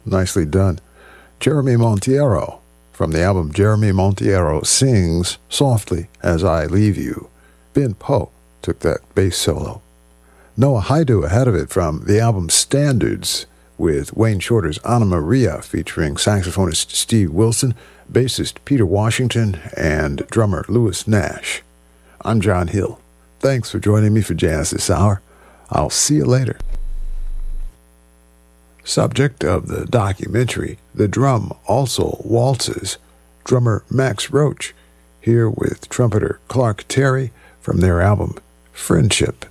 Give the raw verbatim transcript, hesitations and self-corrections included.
Nicely done. Jeremy Monteiro, from the album Jeremy Monteiro Sings Softly As I Leave You. Ben Poe took that bass solo. Noah Haidu ahead of it from the album Standards, with Wayne Shorter's Anna Maria featuring saxophonist Steve Wilson, bassist Peter Washington, and drummer Louis Nash. I'm John Hill. Thanks for joining me for Jazz This Hour. I'll see you later. Subject of the documentary, The Drum Also Waltzes, drummer Max Roach, here with trumpeter Clark Terry from their album Friendship.